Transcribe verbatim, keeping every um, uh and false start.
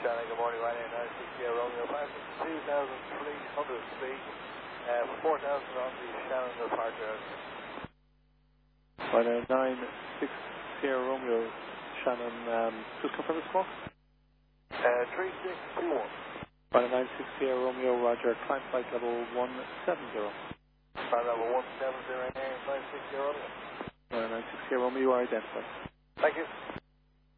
Shannon, good morning, Ryanair nine six zero Romeo, five two thousand three hundred speed, uh, four thousand on the Shannon departure. Ryanair nine six zero Romeo, Shannon, um, just confirm the score? Uh, three six two one. Ryanair nine six zero Romeo, roger, climb flight level one seven zero. Flight level one seven zero, Ryanair nine six zero Romeo. Ryanair nine six zero Romeo, you are identified. Thank you.